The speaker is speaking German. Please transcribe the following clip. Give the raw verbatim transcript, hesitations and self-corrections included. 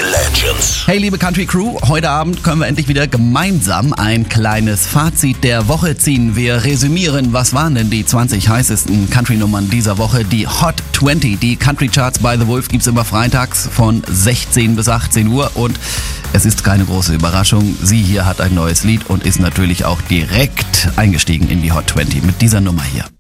Legends. Hey liebe Country Crew, heute Abend können wir endlich wieder gemeinsam ein kleines Fazit der Woche ziehen. Wir resümieren, was waren denn die zwanzig heißesten Country-Nummern dieser Woche. Die Hot zwanzig, die Country Charts by The Wolf gibt's immer freitags von sechzehn bis achtzehn Uhr und es ist keine große Überraschung. Sie hier hat ein neues Lied und ist natürlich auch direkt eingestiegen in die Hot zwanzig mit dieser Nummer hier.